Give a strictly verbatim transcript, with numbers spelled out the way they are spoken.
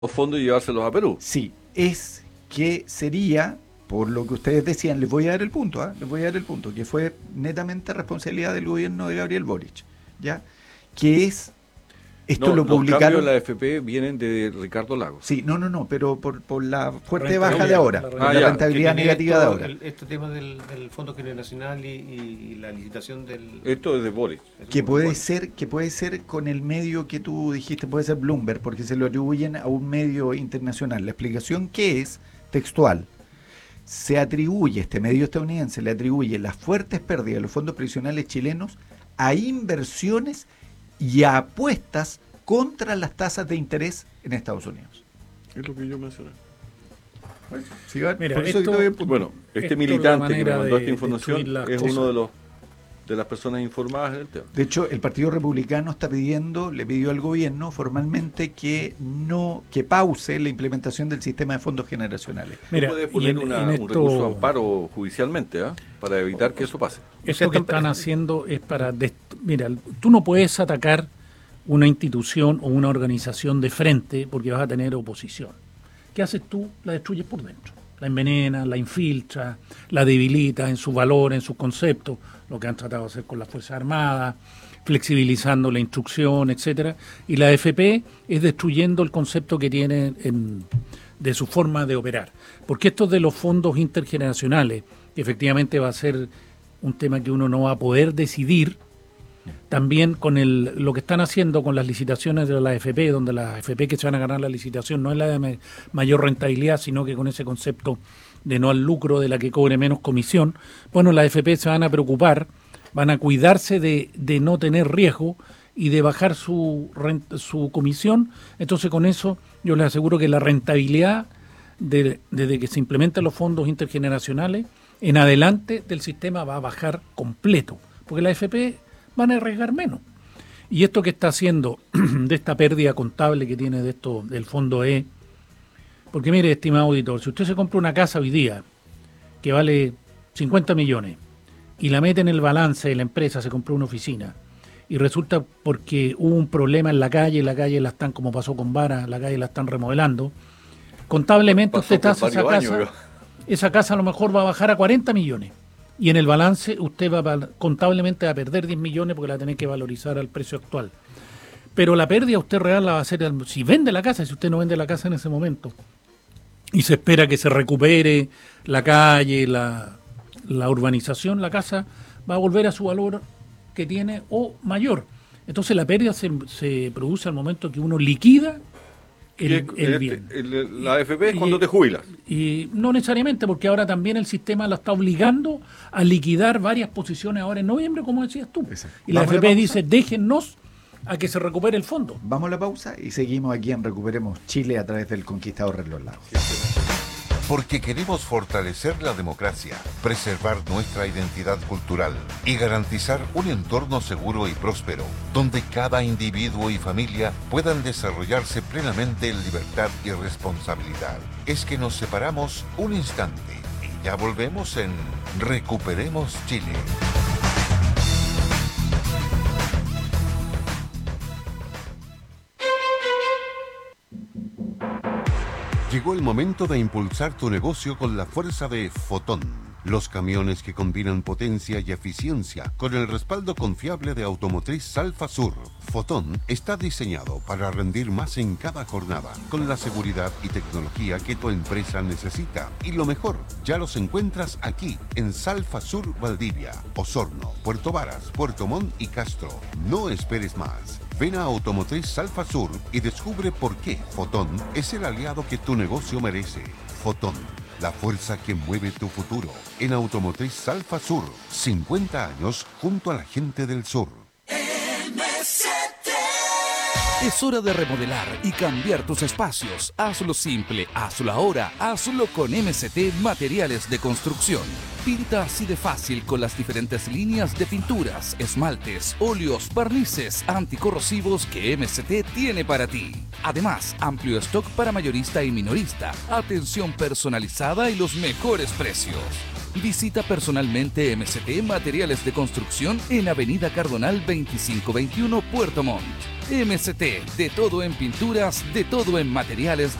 los fondos y llevárselos a Perú. Sí, es que sería, por lo que ustedes decían, les voy a dar el punto, ¿eh? les voy a dar el punto, que fue netamente responsabilidad del gobierno de Gabriel Boric, ¿ya? Que es, esto no, lo los publicaron... cambios de la A F P vienen de Ricardo Lagos. Sí, no, no, no, pero por, por la fuerte baja de ahora, la por Ah, la ya, rentabilidad que negativa esto, de ahora. el- este tema del, del Fondo Generacional y, y- y la licitación del... Esto es de Boris. Que puede ser, que puede ser con el medio que tú dijiste, puede ser Bloomberg, porque se lo atribuyen a un medio internacional. La explicación que es textual. Se atribuye, este medio estadounidense le atribuye las fuertes pérdidas de los fondos previsionales chilenos a inversiones y a apuestas contra las tasas de interés en Estados Unidos. Es lo que yo mencioné. ¿Sí, Iván? Mira, Por eso esto- yo doy el punto. Bueno, este Esto es la militante que me manera mandó de esta información destruir las es cosas. uno de los de las personas informadas en el tema. De hecho, el Partido Republicano está pidiendo, le pidió al gobierno formalmente que no, que pause la implementación del sistema de fondos generacionales. Mira, Puede y poner en- una- en un esto- recurso de amparo judicialmente, ¿ah? Para evitar que eso pase. Esto que están haciendo es para... dest- Mira, tú no puedes atacar una institución o una organización de frente porque vas a tener oposición. ¿Qué haces tú? La destruyes por dentro. La envenenas, la infiltras, la debilitas en sus valores, en sus conceptos, lo que han tratado de hacer con las Fuerzas Armadas, flexibilizando la instrucción, etcétera. Y la A F P es destruyendo el concepto que tiene en- de su forma de operar. Porque esto de los fondos intergeneracionales, que efectivamente va a ser un tema que uno no va a poder decidir, también con el, lo que están haciendo con las licitaciones de la A F P, donde las A F P que se van a ganar la licitación no es la de ma- mayor rentabilidad, sino que con ese concepto de no al lucro, de la que cobre menos comisión, bueno, las A F P se van a preocupar, van a cuidarse de, de no tener riesgo y de bajar su, rent- su comisión. Entonces con eso yo les aseguro que la rentabilidad de- desde que se implementan los fondos intergeneracionales en adelante del sistema va a bajar completo, porque las A F P van a arriesgar menos. Y esto que está haciendo de esta pérdida contable que tiene de esto del fondo E, porque mire, estimado auditor, si usted se compra una casa hoy día que vale cincuenta millones y la mete en el balance de la empresa, se compró una oficina, y resulta porque hubo un problema en la calle, la calle la están, como pasó con Vara, la calle la están remodelando, contablemente Pasó usted por tasa esa varios casa, años, esa casa a lo mejor va a bajar a cuarenta millones. Y en el balance usted va a, contablemente va a perder diez millones porque la tiene que valorizar al precio actual. Pero la pérdida usted real la va a hacer al- si vende la casa, si usted no vende la casa en ese momento. Y se espera que se recupere la calle, la, la urbanización, la casa va a volver a su valor que tiene o mayor. Entonces la pérdida se, se produce al momento que uno liquida el, Y el este- bien. el- la A F P es Y- cuando te jubilas. Y no necesariamente, porque ahora también el sistema lo está obligando a liquidar varias posiciones ahora en noviembre, como decías tú. Exacto. Y la Vamos a F P la pausa. dice, déjennos a que se recupere el fondo. Vamos a la pausa y seguimos aquí en Recuperemos Chile a través del Conquistador de los Lagos. Porque queremos fortalecer la democracia, preservar nuestra identidad cultural y garantizar un entorno seguro y próspero, donde cada individuo y familia puedan desarrollarse plenamente en libertad y responsabilidad. Es que nos separamos un instante y ya volvemos en Recuperemos Chile. Llegó el momento de impulsar tu negocio con la fuerza de Fotón. Los camiones que combinan potencia y eficiencia con el respaldo confiable de Automotriz Salfa Sur. Fotón está diseñado para rendir más en cada jornada, con la seguridad y tecnología que tu empresa necesita. Y lo mejor, ya los encuentras aquí, en Salfa Sur Valdivia, Osorno, Puerto Varas, Puerto Montt y Castro. No esperes más. Ven a Automotriz Salfa Sur y descubre por qué Fotón es el aliado que tu negocio merece. Fotón, la fuerza que mueve tu futuro. En Automotriz Salfa Sur, cincuenta años junto a la gente del sur. Es hora de remodelar y cambiar tus espacios. Hazlo simple, hazlo ahora, hazlo con M C T Materiales de Construcción. Pinta así de fácil con las diferentes líneas de pinturas, esmaltes, óleos, barnices anticorrosivos que M C T tiene para ti. Además, amplio stock para mayorista y minorista, atención personalizada y los mejores precios. Visita personalmente M C T Materiales de Construcción en Avenida Cardonal veinticinco veintiuno, Puerto Montt. M S T, de todo en pinturas, de todo en materiales